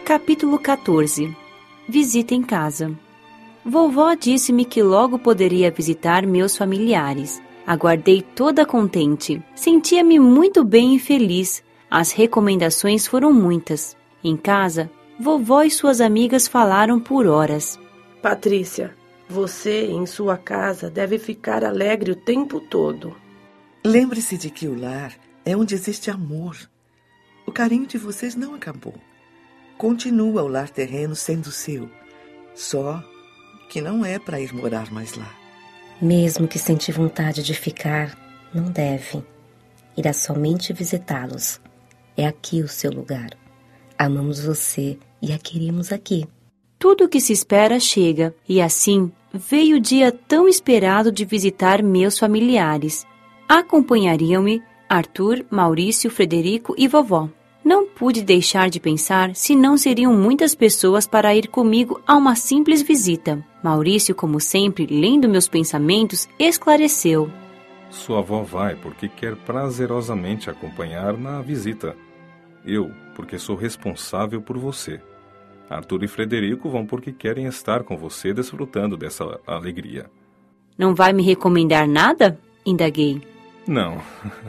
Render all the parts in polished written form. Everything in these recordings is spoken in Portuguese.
Capítulo 14. Visita em casa. Vovó disse-me que logo poderia visitar meus familiares. Aguardei toda contente. Sentia-me muito bem e feliz. As recomendações foram muitas. Em casa, vovó e suas amigas falaram por horas. Patrícia, você em sua casa deve ficar alegre o tempo todo. Lembre-se de que o lar é onde existe amor. O carinho de vocês não acabou. Continua o lar terreno sendo seu. Só que não é para ir morar mais lá. Mesmo que sente vontade de ficar, não deve. Irá somente visitá-los. É aqui o seu lugar. Amamos você e a queremos aqui. Tudo o que se espera chega, e assim veio o dia tão esperado de visitar meus familiares. Acompanhariam-me Arthur, Maurício, Frederico e vovó. Não pude deixar de pensar se não seriam muitas pessoas para ir comigo a uma simples visita. Maurício, como sempre, lendo meus pensamentos, esclareceu. Sua avó vai porque quer prazerosamente acompanhar na visita. Eu, porque sou responsável por você. Arthur e Frederico vão porque querem estar com você desfrutando dessa alegria. Não vai me recomendar nada? Indaguei. Não.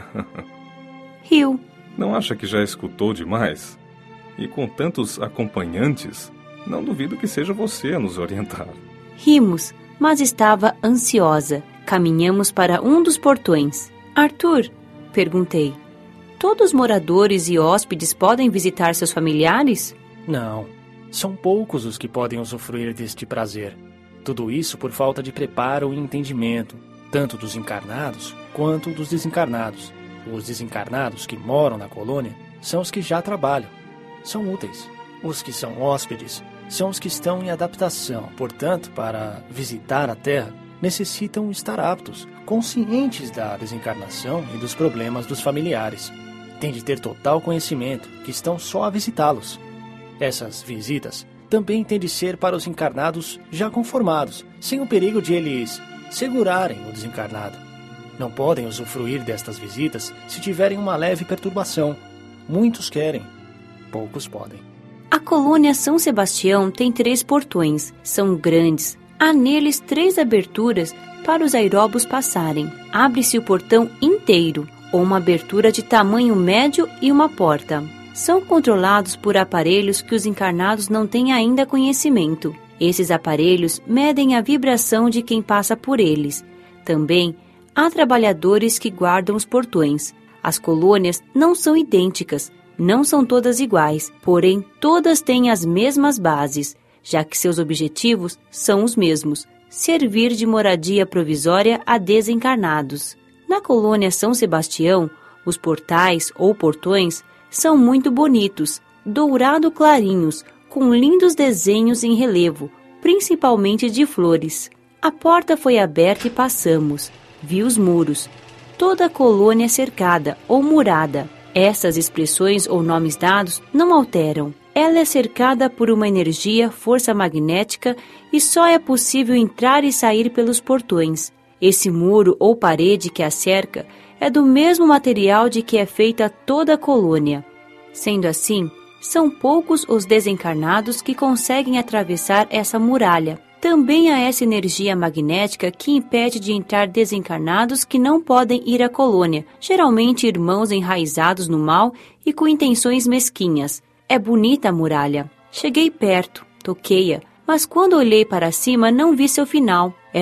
Riu. Não acha que já escutou demais? E com tantos acompanhantes, não duvido que seja você a nos orientar. Rimos, mas estava ansiosa. Caminhamos para um dos portões. Arthur, perguntei, todos os moradores e hóspedes podem visitar seus familiares? Não, são poucos os que podem usufruir deste prazer. Tudo isso por falta de preparo e entendimento, tanto dos encarnados quanto dos desencarnados. Os desencarnados que moram na colônia são os que já trabalham, são úteis. Os que são hóspedes são os que estão em adaptação, portanto, para visitar a Terra, necessitam estar aptos, conscientes da desencarnação e dos problemas dos familiares. Têm de ter total conhecimento que estão só a visitá-los. Essas visitas também têm de ser para os encarnados já conformados, sem o perigo de eles segurarem o desencarnado. Não podem usufruir destas visitas se tiverem uma leve perturbação. Muitos querem, poucos podem. A colônia São Sebastião tem 3 portões. São grandes. Há neles 3 aberturas para os aeróbos passarem. Abre-se o portão inteiro, ou uma abertura de tamanho médio e uma porta. São controlados por aparelhos que os encarnados não têm ainda conhecimento. Esses aparelhos medem a vibração de quem passa por eles. Também há trabalhadores que guardam os portões. As colônias não são idênticas, não são todas iguais, porém todas têm as mesmas bases, já que seus objetivos são os mesmos: servir de moradia provisória a desencarnados. Na colônia São Sebastião, os portais ou portões são muito bonitos, dourado clarinhos, com lindos desenhos em relevo, principalmente de flores. A porta foi aberta e passamos. Vi os muros. Toda a colônia é cercada ou murada. Essas expressões ou nomes dados não alteram. Ela é cercada por uma energia, força magnética, e só é possível entrar e sair pelos portões. Esse muro ou parede que a cerca é do mesmo material de que é feita toda a colônia. Sendo assim, são poucos os desencarnados que conseguem atravessar essa muralha. Também há essa energia magnética que impede de entrar desencarnados que não podem ir à colônia, geralmente irmãos enraizados no mal e com intenções mesquinhas. É bonita a muralha. Cheguei perto, toquei-a, mas quando olhei para cima não vi seu final.